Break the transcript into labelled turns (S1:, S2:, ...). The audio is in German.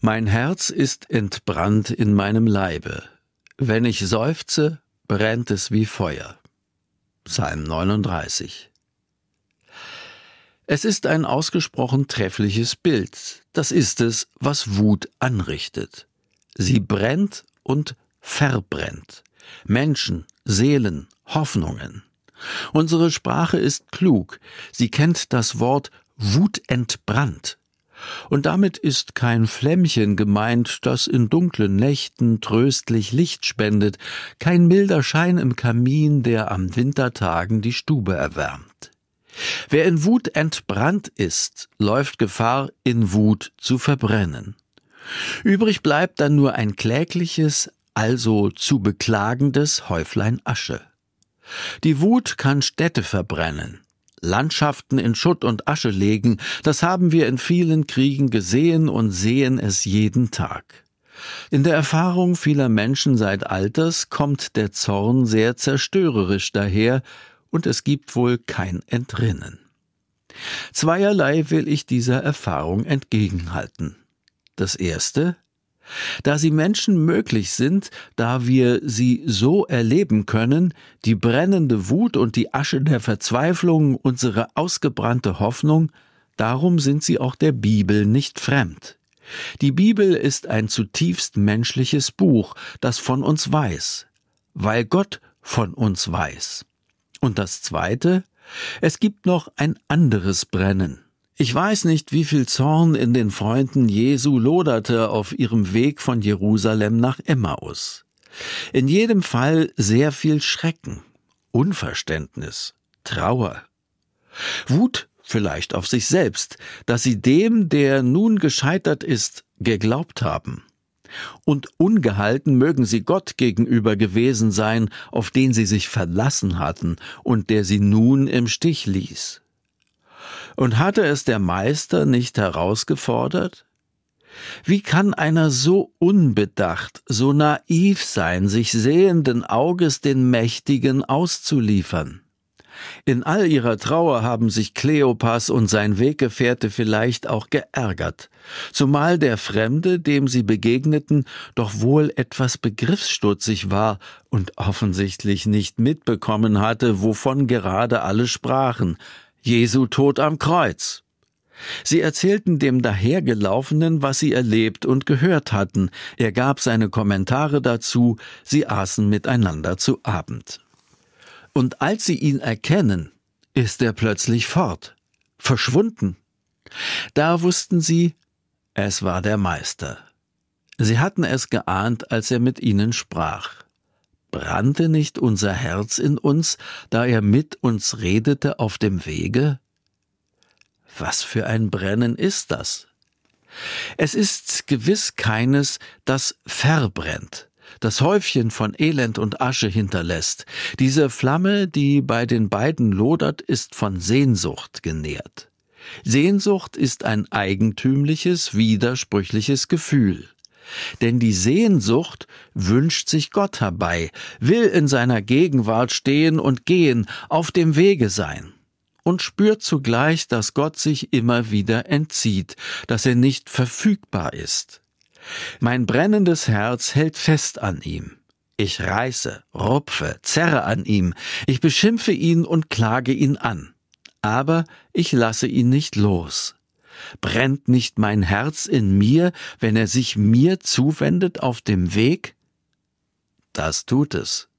S1: Mein Herz ist entbrannt in meinem Leibe. Wenn ich seufze, brennt es wie Feuer. Psalm 39. Es ist ein ausgesprochen treffliches Bild. Das ist es, was Wut anrichtet. Sie brennt und verbrennt. Menschen, Seelen, Hoffnungen. Unsere Sprache ist klug. Sie kennt das Wort wutentbrannt. Und damit ist kein Flämmchen gemeint, das in dunklen Nächten tröstlich Licht spendet, kein milder Schein im Kamin, der am Wintertagen die Stube erwärmt. Wer in Wut entbrannt ist, läuft Gefahr, in Wut zu verbrennen. Übrig bleibt dann nur ein klägliches, also zu beklagendes Häuflein Asche. Die Wut kann Städte verbrennen, Landschaften in Schutt und Asche legen, das haben wir in vielen Kriegen gesehen und sehen es jeden Tag. In der Erfahrung vieler Menschen seit Alters kommt der Zorn sehr zerstörerisch daher, und es gibt wohl kein Entrinnen. Zweierlei will ich dieser Erfahrung entgegenhalten. Das erste: Da sie Menschen möglich sind, da wir sie so erleben können, die brennende Wut und die Asche der Verzweiflung, unsere ausgebrannte Hoffnung, darum sind sie auch der Bibel nicht fremd. Die Bibel ist ein zutiefst menschliches Buch, das von uns weiß, weil Gott von uns weiß. Und das Zweite: Es gibt noch ein anderes Brennen. Ich weiß nicht, wie viel Zorn in den Freunden Jesu loderte auf ihrem Weg von Jerusalem nach Emmaus. In jedem Fall sehr viel Schrecken, Unverständnis, Trauer. Wut vielleicht auf sich selbst, dass sie dem, der nun gescheitert ist, geglaubt haben. Und ungehalten mögen sie Gott gegenüber gewesen sein, auf den sie sich verlassen hatten und der sie nun im Stich ließ. Und hatte es der Meister nicht herausgefordert? Wie kann einer so unbedacht, so naiv sein, sich sehenden Auges den Mächtigen auszuliefern? In all ihrer Trauer haben sich Kleopas und sein Weggefährte vielleicht auch geärgert, zumal der Fremde, dem sie begegneten, doch wohl etwas begriffsstutzig war und offensichtlich nicht mitbekommen hatte, wovon gerade alle sprachen: Jesu Tod am Kreuz. Sie erzählten dem Dahergelaufenen, was sie erlebt und gehört hatten. Er gab seine Kommentare dazu, sie aßen miteinander zu Abend. Und als sie ihn erkennen, ist er plötzlich fort, verschwunden. Da wussten sie, es war der Meister. Sie hatten es geahnt, als er mit ihnen sprach. Brannte nicht unser Herz in uns, da er mit uns redete auf dem Wege? Was für ein Brennen ist das? Es ist gewiss keines, das verbrennt, das Häufchen von Elend und Asche hinterlässt. Diese Flamme, die bei den beiden lodert, ist von Sehnsucht genährt. Sehnsucht ist ein eigentümliches, widersprüchliches Gefühl. Denn die Sehnsucht wünscht sich Gott herbei, will in seiner Gegenwart stehen und gehen, auf dem Wege sein. Und spürt zugleich, dass Gott sich immer wieder entzieht, dass er nicht verfügbar ist. Mein brennendes Herz hält fest an ihm. Ich reiße, rupfe, zerre an ihm, ich beschimpfe ihn und klage ihn an. Aber ich lasse ihn nicht los. Brennt nicht mein Herz in mir, wenn er sich mir zuwendet auf dem Weg? Das tut es.